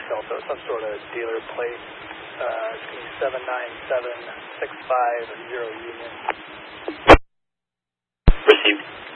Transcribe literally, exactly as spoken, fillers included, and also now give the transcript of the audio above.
Delta, some sort of dealer plate. Uh, it's going to be seven nine seven six five zero Union. Received.